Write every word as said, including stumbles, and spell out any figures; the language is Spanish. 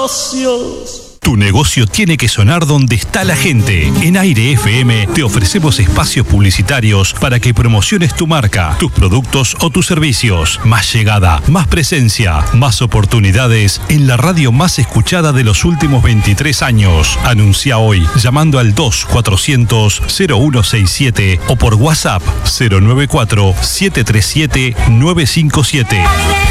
negocios. Tu negocio tiene que sonar donde está la gente. En Aire F M te ofrecemos espacios publicitarios para que promociones tu marca, tus productos o tus servicios. Más llegada, más presencia, más oportunidades en la radio más escuchada de los últimos veintitrés años. Anuncia hoy llamando al dos cuatrocientos cero uno sesenta y siete o por WhatsApp cero nueve cuatro siete tres siete nueve cinco siete.